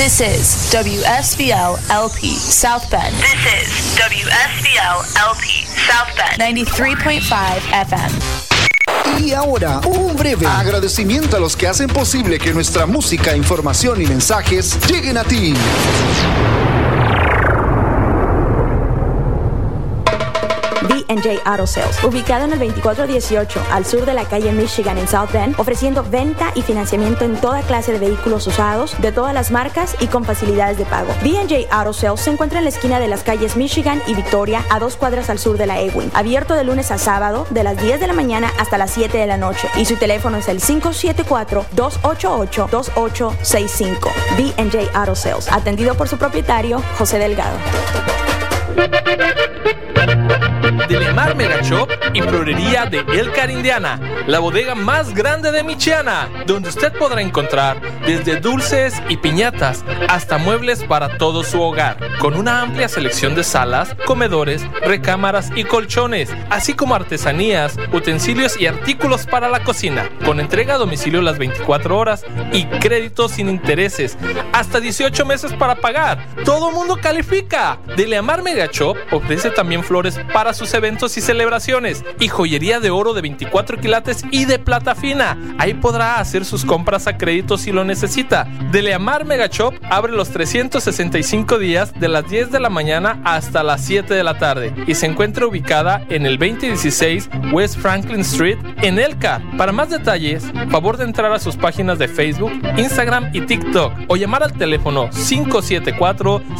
This is WSVL LP South Bend. This is WSVL LP South Bend. 93.5 FM. Y ahora, un breve agradecimiento a los que hacen posible que nuestra música, información y mensajes lleguen a ti. B&J Auto Sales, ubicado en el 2418 al sur de la calle Michigan en South Bend, ofreciendo venta y financiamiento en toda clase de vehículos usados, de todas las marcas y con facilidades de pago. B&J Auto Sales se encuentra en la esquina de las calles Michigan y Victoria, a 2 cuadras al sur de la Ewing, abierto de lunes a sábado, de las 10 de la mañana hasta las 7 de la noche, y su teléfono es el 574-288-2865. B&J Auto Sales, atendido por su propietario, José Delgado. Delemar Mega Shop y Florería de Elkhart, Indiana, la bodega más grande de Michiana, donde usted podrá encontrar desde dulces y piñatas hasta muebles para todo su hogar, con una amplia selección de salas, comedores, recámaras y colchones, así como artesanías, utensilios y artículos para la cocina, con entrega a domicilio las 24 horas y créditos sin intereses, hasta 18 meses para pagar. ¡Todo mundo califica! Delemar Mega Shop ofrece también flores para sus eventos y celebraciones y joyería de oro de 24 quilates y de plata fina. Ahí podrá hacer sus compras a crédito si lo necesita. Delemar Mega Shop abre los 365 días de las 10 de la mañana hasta las 7 de la tarde y se encuentra ubicada en el 2016 West Franklin Street en Elkhart. Para más detalles, favor de entrar a sus páginas de Facebook, Instagram y TikTok o llamar al teléfono 574